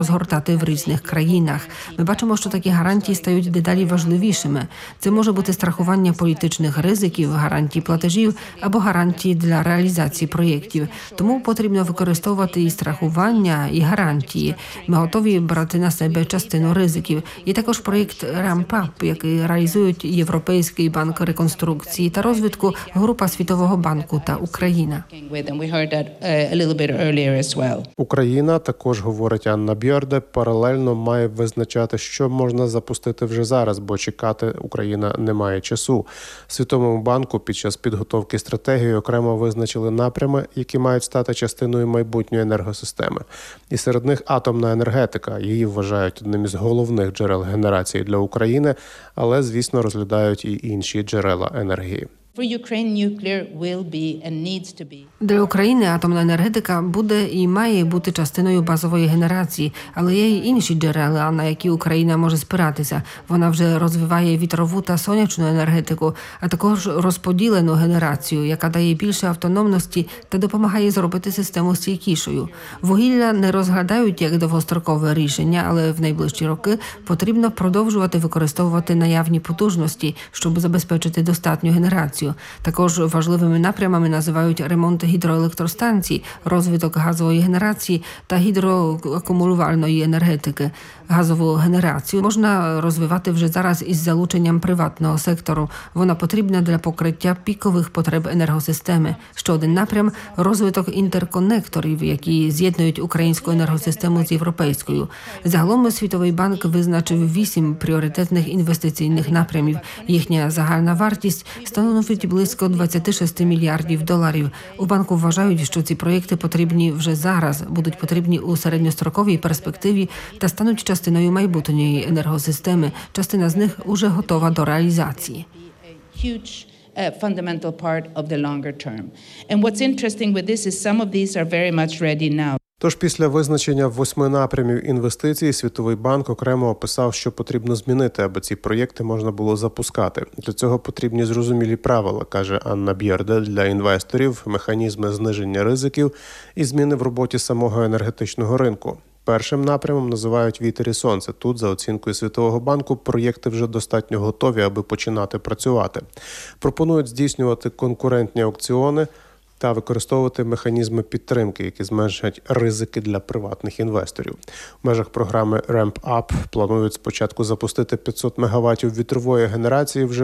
розгортати в різних країнах. Ми бачимо, що такі гарантії стають дедалі важливішими. Це може бути страхування політичних ризиків, гарантії платежів або гарантії для реалізації проєктів. Тому потрібно використовувати і страхування, і гарантії. Ми готові брати на себе частину ризиків. І також проєкт RAMP-UP, який реалізують Європейський банк реконструкції та розвитку, Група Світового банку та Україна. Україна, також говорить Анна Бьорде, паралельно має визначати, що можна запустити вже зараз, бо чекати Україна не має часу. Світовому банку під час підготовки стратегії окремо визначили напрями, які мають стати частиною майбутньої енергосистеми. І серед них атомна енергетика. Її вважають одним із головних джерел генерації для України, але, звісно, розглядають і інші джерела енергії. Для України атомна енергетика буде і має бути частиною базової генерації, але є й інші джерела, на які Україна може спиратися. Вона вже розвиває вітрову та сонячну енергетику, а також розподілену генерацію, яка дає більше автономності та допомагає зробити систему стійкішою. Вугілля не розглядають як довгострокове рішення, але в найближчі роки потрібно продовжувати використовувати наявні потужності, щоб забезпечити достатню генерацію. Також важливими напрямами називають ремонт гідроелектростанцій, розвиток газової генерації та гідроакумулювальної енергетики. Газову генерацію можна розвивати вже зараз із залученням приватного сектору. Вона потрібна для покриття пікових потреб енергосистеми. Ще один напрям – розвиток інтерконекторів, які з'єднують українську енергосистему з європейською. Загалом Світовий банк визначив 8 пріоритетних інвестиційних напрямів. Їхня загальна вартість становить близько $26 мільярдів. У банку вважають, що ці проєкти потрібні вже зараз, будуть потрібні у середньостроковій перспективі та стануть частиною майбутньої енергосистеми. Частина з них уже готова до реалізації. Fundamental part of the longer term. And what's interesting with this is some of these are very much ready now. Тож після визначення 8 напрямів інвестицій Світовий банк окремо описав, що потрібно змінити, аби ці проєкти можна було запускати. Для цього потрібні зрозумілі правила, каже Анна Бьорде, для інвесторів, механізми зниження ризиків і зміни в роботі самого енергетичного ринку. Першим напрямом називають «Вітер і сонце». Тут, за оцінкою Світового банку, проєкти вже достатньо готові, аби починати працювати. Пропонують здійснювати конкурентні аукціони та використовувати механізми підтримки, які зменшать ризики для приватних інвесторів. У межах програми RAMP-UP планують спочатку запустити 500 МВт вітрової генерації вже в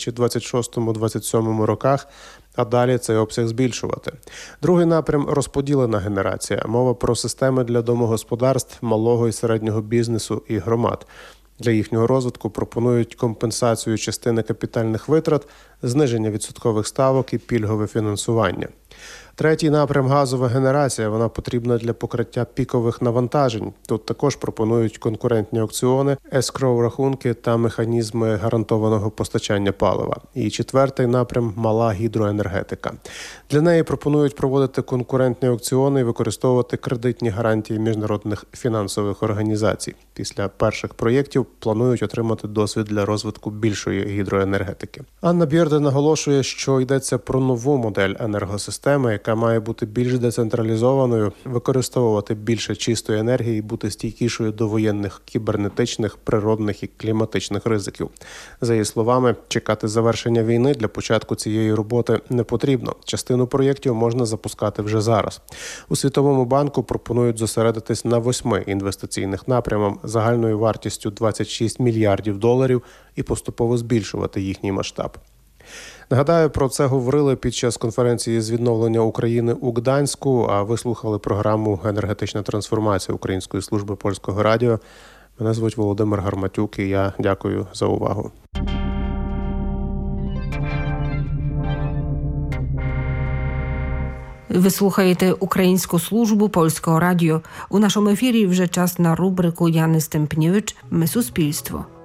2026-2027 роках, а далі цей обсяг збільшувати. Другий напрям – розподілена генерація. Мова про системи для домогосподарств, малого і середнього бізнесу і громад. Для їхнього розвитку пропонують компенсацію частини капітальних витрат, зниження відсоткових ставок і пільгове фінансування. Третій напрям – газова генерація. Вона потрібна для покриття пікових навантажень. Тут також пропонують конкурентні аукціони, ескроу-рахунки та механізми гарантованого постачання палива. І четвертий напрям – мала гідроенергетика. Для неї пропонують проводити конкурентні аукціони і використовувати кредитні гарантії міжнародних фінансових організацій. Після перших проєктів планують отримати досвід для розвитку більшої гідроенергетики. Анна Бьорде наголошує, що йдеться про нову модель енергосистеми, яка має бути більш децентралізованою, використовувати більше чистої енергії і бути стійкішою до воєнних, кібернетичних, природних і кліматичних ризиків. За її словами, чекати завершення війни для початку цієї роботи не потрібно. Частину проєктів можна запускати вже зараз. У Світовому банку пропонують зосередитись на 8 інвестиційних напрямах загальною вартістю $26 мільярдів і поступово збільшувати їхній масштаб. Нагадаю, про це говорили під час конференції з відновлення України у Гданську, а ви слухали програму «Енергетична трансформація» Української служби Польського радіо. Мене звуть Володимир Гарматюк і я дякую за увагу. Ви слухаєте Українську службу Польського радіо. У нашому ефірі вже час на рубрику Яни Стемпнєвич «Ми – суспільство».